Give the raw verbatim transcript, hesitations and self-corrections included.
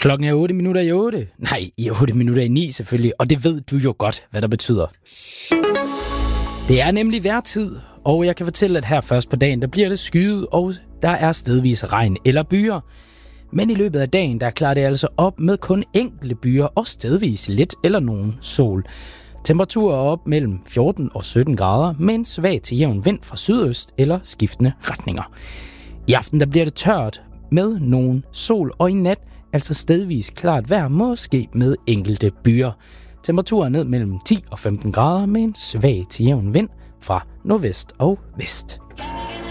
Klokken er otte minutter i otte. Nej, i otte minutter i ni selvfølgelig. Og det ved du jo godt, hvad der betyder. Det er nemlig vejrtid, og jeg kan fortælle, at her først på dagen, der bliver det skyet, og der er stedvis regn eller byer. Men i løbet af dagen, der klarer det altså op med kun enkelte byer og stedvis lidt eller nogen sol. Temperaturer er op mellem fjorten og sytten grader med en svag til jævn vind fra sydøst eller skiftende retninger. I aften der bliver det tørt med nogen sol, og i nat altså stedvis klart vejr, måske med enkelte byer. Temperaturen er ned mellem ti og femten grader med en svag til jævn vind fra nordvest og vest.